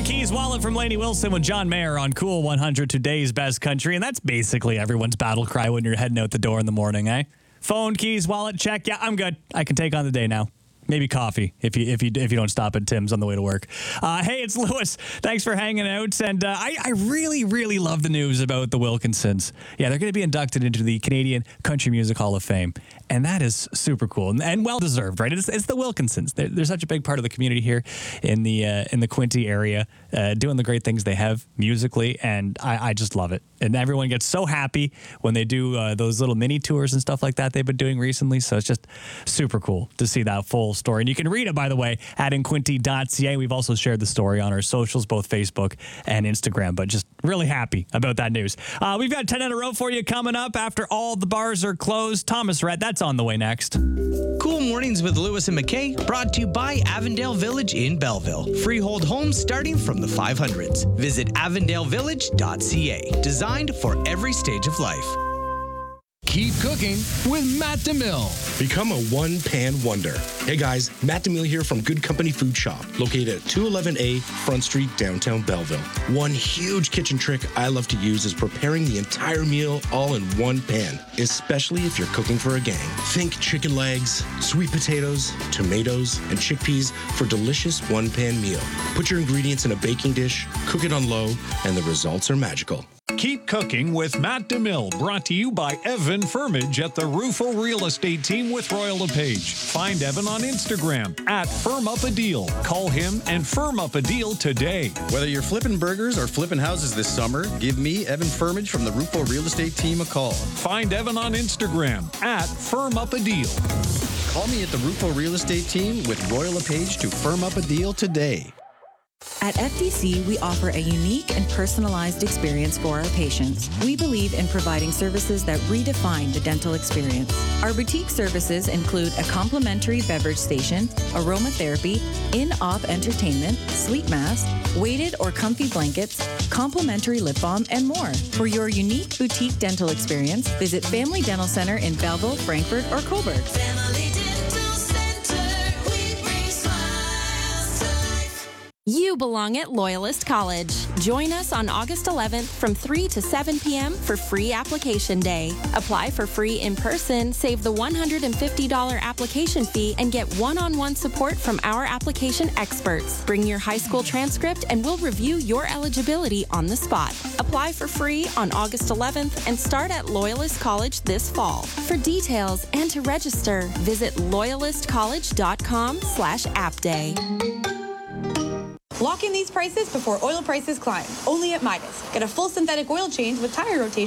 Keys Wallet from Lainey Wilson with John Mayer on Cool 100, today's best country. And that's basically everyone's battle cry when you're heading out the door in the morning, eh? Phone, keys, wallet, check. Yeah, I'm good. I can take on the day now. Maybe coffee if you don't stop at Tim's on the way to work. Hey, it's Lewis. Thanks for hanging out. And I really, really love the news about the Wilkinsons. Yeah, they're going to be inducted into the Canadian Country Music Hall of Fame. And that is super cool and well-deserved, right? It's the Wilkinsons. They're such a big part of the community here in the Quinte area, doing the great things they have musically. And I just love it. And everyone gets so happy when they do those little mini tours and stuff like that they've been doing recently. So it's just super cool to see that full story. And you can read it, by the way, at inquinte.ca. We've also shared the story on our socials, both Facebook and Instagram, but just really happy about that news. We've got 10 in a row for you coming up after all the bars are closed. Thomas Rhett, that's on the way next. Cool Mornings with Lewis and McKay, brought to you by Avondale Village in Belleville. Freehold homes starting from the 500s. Visit avondalevillage.ca. Designed for every stage of life. Keep cooking with Matt DeMille. Become a one-pan wonder. Hey guys, Matt DeMille here from Good Company Food Shop, located at 211A Front Street, downtown Belleville. One huge kitchen trick I love to use is preparing the entire meal all in one pan, especially if you're cooking for a gang. Think chicken legs, sweet potatoes, tomatoes, and chickpeas for delicious one-pan meal. Put your ingredients in a baking dish, cook it on low, and the results are magical. Keep cooking with Matt DeMille, brought to you by Evan Firmage at the Rufo Real Estate Team with Royal LePage. Find Evan on Instagram at Firm Up a Deal. Call him and firm up a deal today. Whether you're flipping burgers or flipping houses this summer, give me, Evan Firmage from the Rufo Real Estate Team, a call. Find Evan on Instagram at Firm Up a Deal. Call me at the Rufo Real Estate Team with Royal LePage to firm up a deal today. At FDC, we offer a unique and personalized experience for our patients. We believe in providing services that redefine the dental experience. Our boutique services include a complimentary beverage station, aromatherapy, in-op entertainment, sleep mask, weighted or comfy blankets, complimentary lip balm, and more. For your unique boutique dental experience, visit Family Dental Center in Belleville, Frankfurt, or Cobourg. Family Dental Center, we bring smiles to life. You belong at Loyalist College. Join us on August 11th from 3 to 7 p.m. for free application day. Apply for free in person, save the $150 application fee, and get one-on-one support from our application experts. Bring your high school transcript and we'll review your eligibility on the spot. Apply for free on August 11th and start at Loyalist College this fall. For details and to register, visit loyalistcollege.com/appday. Lock in these prices before oil prices climb. Only at Midas. Get a full synthetic oil change with tire rotation